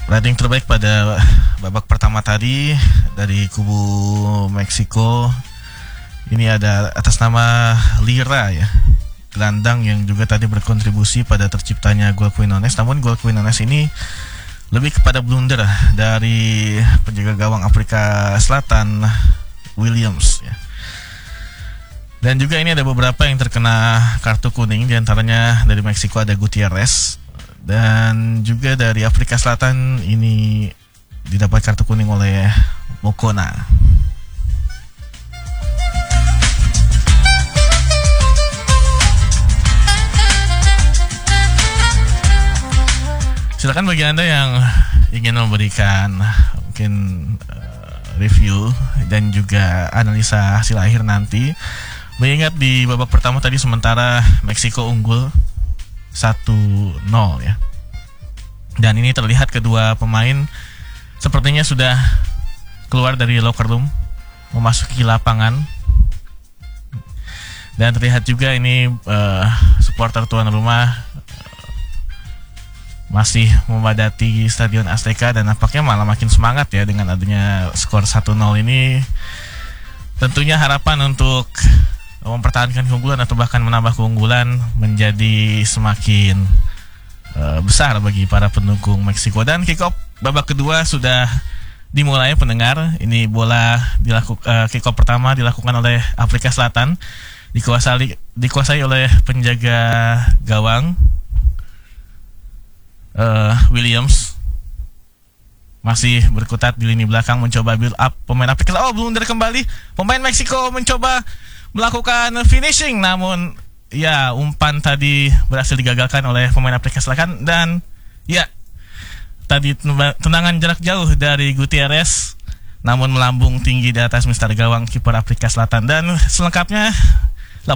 Rating terbaik pada babak pertama tadi dari kubu Meksiko. Ini ada atas nama Lira ya, gelandang yang juga tadi berkontribusi pada terciptanya gol Quinones. Namun gol Quinones ini lebih kepada blunder dari penjaga gawang Afrika Selatan Williams ya. Dan juga ini ada beberapa yang terkena kartu kuning, diantaranya dari Meksiko ada Gutierrez, dan juga dari Afrika Selatan ini didapat kartu kuning oleh Mokona. Silakan bagi Anda yang ingin memberikan mungkin review dan juga analisa hasil akhir nanti. Mengingat di babak pertama tadi sementara Meksiko unggul 1-0 ya. Dan ini terlihat kedua pemain sepertinya sudah keluar dari locker room, memasuki lapangan. Dan terlihat juga ini supporter tuan rumah masih memadati Stadion Azteca, dan nampaknya malah makin semangat ya dengan adanya skor 1-0 ini. Tentunya harapan untuk mempertahankan keunggulan atau bahkan menambah keunggulan menjadi semakin besar bagi para pendukung Meksiko. Dan kick off babak kedua sudah dimulai pendengar. Ini bola kick off pertama dilakukan oleh Afrika Selatan, dikuasai oleh penjaga gawang Williams. Masih berkutat di lini belakang, mencoba build up pemain Afrika. Blunder kembali pemain Meksiko, mencoba melakukan finishing, namun ya umpan tadi berhasil digagalkan oleh pemain Afrika Selatan. Dan ya tadi tendangan jarak jauh dari Gutierrez, namun melambung tinggi di atas mister gawang kiper Afrika Selatan. Dan selengkapnya